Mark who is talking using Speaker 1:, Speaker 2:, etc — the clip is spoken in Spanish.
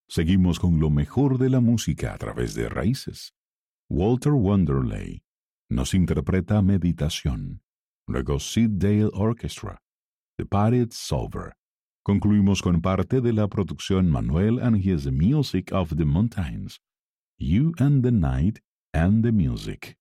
Speaker 1: Seguimos con lo mejor de la música a través de Raíces. Walter Wanderley nos interpreta Meditación. Luego Sid Dale Orchestra, The Party It's Over. Concluimos con parte de la producción Manuel and His Music of the Mountains, You and the Night and the Music.